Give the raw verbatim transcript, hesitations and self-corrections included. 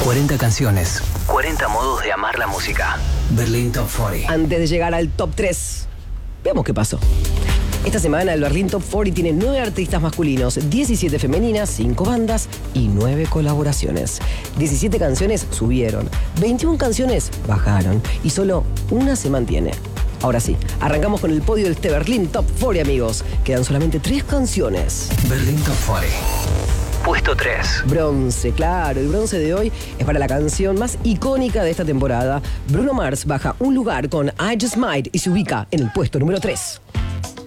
cuarenta canciones, cuarenta modos de amar la música. Berlín Top cuarenta. Antes de llegar al Top tres, veamos qué pasó. Esta semana el Berlín Top cuarenta tiene nueve artistas masculinos, diecisiete femeninas, cinco bandas y nueve colaboraciones. diecisiete canciones subieron, veintiuna canciones bajaron y solo una se mantiene. Ahora sí, arrancamos con el podio de este Berlín Top cuarenta, amigos. Quedan solamente tres canciones. Berlín Top cuarenta. Puesto tres. Bronce, claro, el bronce de hoy es para la canción más icónica de esta temporada. Bruno Mars baja un lugar con I Just Might y se ubica en el puesto número tres.